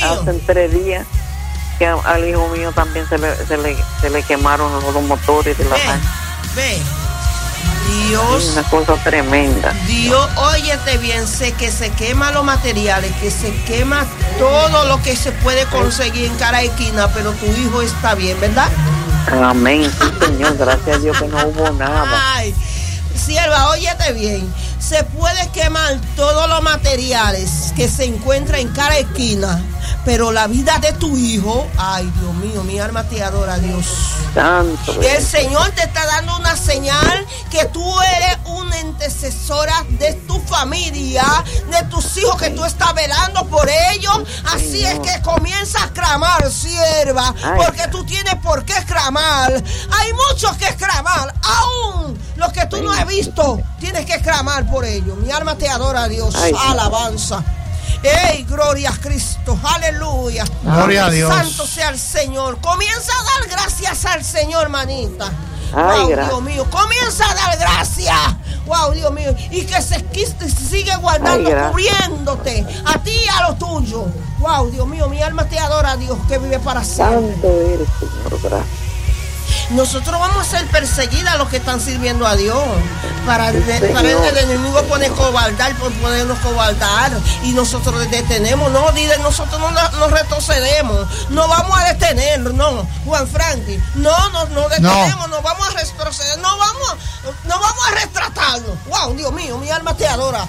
hacen 3 días que al hijo mío también se le quemaron los motores de la tanque. Ve. Dios, una cosa tremenda. Dios, óyete bien, sé que se quema los materiales, que se quema todo lo que se puede conseguir en cada esquina, pero tu hijo está bien, ¿verdad? Amén, sí, Señor, gracias a Dios que no hubo nada. Ay, sierva, óyete bien, se puede quemar todos los materiales que se encuentran en cada esquina, pero la vida de tu hijo, ay, Dios mío, mi alma te adora, Dios. Santo. El Señor te está dando una señal que tú eres una intercesora de tu familia, de tus hijos, que tú estás velando por ellos. Así es que comienza a clamar, sierva, porque tú tienes por qué clamar. Hay muchos que clamar, aún los que tú no has visto, tienes que clamar por ellos. Mi alma te adora, Dios. Alabanza. ¡Ey, gloria a Cristo! ¡Aleluya! Gloria a Dios. Santo sea el Señor. Comienza a dar gracias al Señor, manita. Ay, wow, gracias. Dios mío. Comienza a dar gracias. Wow, Dios mío. Y que se sigue guardando, cubriéndote. A ti y a lo tuyo. Wow, Dios mío. Mi alma te adora, Dios, que vive para siempre. Santo eres, Señor. Gracias. Nosotros vamos a ser perseguidas los que están sirviendo a Dios. Para el enemigo poner cobardar, por ponernos cobardar. Y nosotros detenemos, no, nosotros no retrocedemos. No vamos a detener, no, Juan Franklin. No detenemos, no vamos a retroceder, no vamos a retratarnos. Wow, Dios mío, mi alma te adora.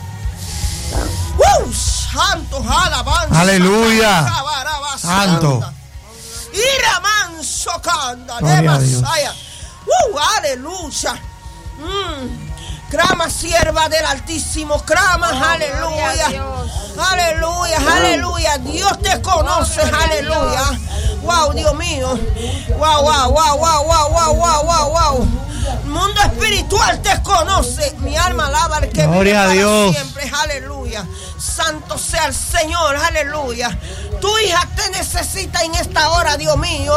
Santo, alabanza. Aleluya. Santo. Y ramanso canda de Masaya. Aleluya. Clama, sierva del Altísimo, clama, aleluya. Aleluya, aleluya. Dios te conoce, aleluya. Wow, Dios mío. Wow. El mundo espiritual te conoce. Mi alma alaba al que vive para siempre, aleluya. Santo sea el Señor, aleluya. Tu hija te necesita en esta hora, Dios mío.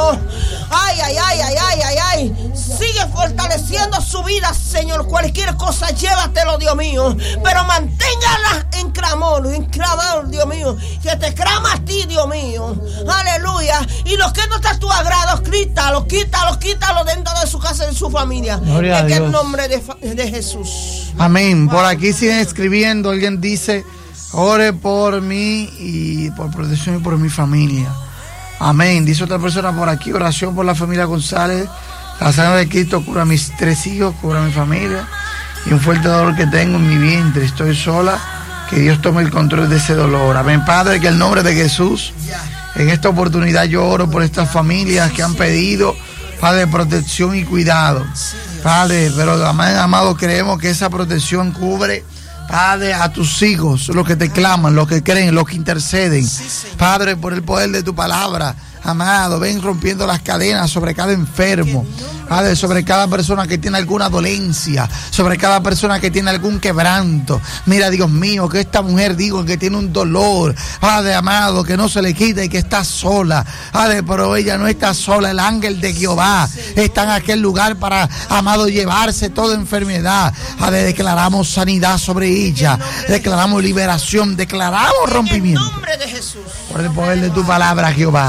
Ay. Sigue fortaleciendo su vida, Señor. Cualquier cosa, llévatelo, Dios mío. Pero manténgala en clamor, Dios mío. Que te clama a ti, Dios mío. Aleluya. Y los que no están a tu agrado, quítalo dentro de su casa y de su familia. Gloria en a Dios. el nombre de Jesús. Amén. Por aquí siguen escribiendo. Alguien dice: ore por mí y por protección y por mi familia. Amén. Dice otra persona por aquí: oración por la familia González. La sangre de Cristo cura a mis 3 hijos, cura a mi familia y un fuerte dolor que tengo en mi vientre. Estoy sola. Que Dios tome el control de ese dolor. Amén. Padre, que en el nombre de Jesús, en esta oportunidad yo oro por estas familias que han pedido, Padre, protección y cuidado. Padre, pero amado, creemos que esa protección cubre, Padre, a tus hijos, los que te claman, los que creen, los que interceden. Padre, por el poder de tu palabra, amado, ven rompiendo las cadenas sobre cada enfermo. Padre, sobre cada persona que tiene alguna dolencia, sobre cada persona que tiene algún quebranto. Mira, Dios mío, que esta mujer, que tiene un dolor, Padre amado, que no se le quita y que está sola. Padre, pero ella no está sola. El ángel de Jehová está en aquel lugar para, amado, llevarse toda enfermedad. Padre, declaramos sanidad sobre ella, declaramos liberación, declaramos rompimiento. En el nombre de Jesús. Por el poder de tu palabra, Jehová.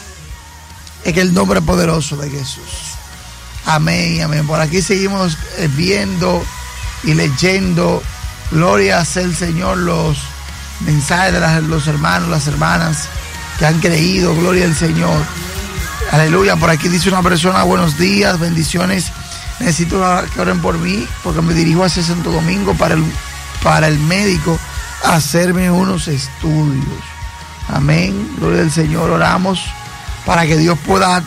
En el nombre poderoso de Jesús. Amén, amén. Por aquí seguimos viendo y leyendo. Gloria sea el Señor, los mensajes de los hermanos, las hermanas que han creído. Gloria al Señor. Aleluya. Por aquí dice una persona: buenos días, bendiciones. Necesito que oren por mí porque me dirijo hacia Santo Domingo para el médico a hacerme unos estudios. Amén. Gloria al Señor. Oramos para que Dios pueda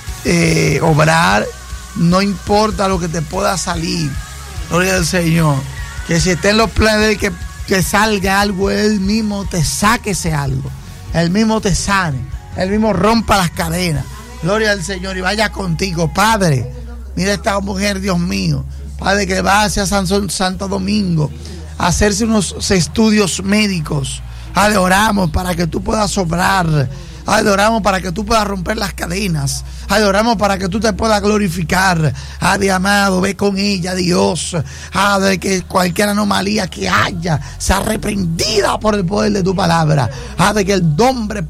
obrar. No importa lo que te pueda salir. Gloria al Señor. Que si está en los planes de que salga algo, Él mismo te saque ese algo. Él mismo te sane. Él mismo rompa las cadenas. Gloria al Señor. Y vaya contigo, Padre. Mira esta mujer, Dios mío. Padre, que va hacia Santo Domingo a hacerse unos estudios médicos. Padre, oramos para que tú puedas obrar. Adoramos para que tú puedas romper las cadenas. Adoramos para que tú te puedas glorificar. Ave amado, ve con ella, Dios. De que cualquier anomalía que haya sea reprendida por el poder de tu palabra. De que el nombre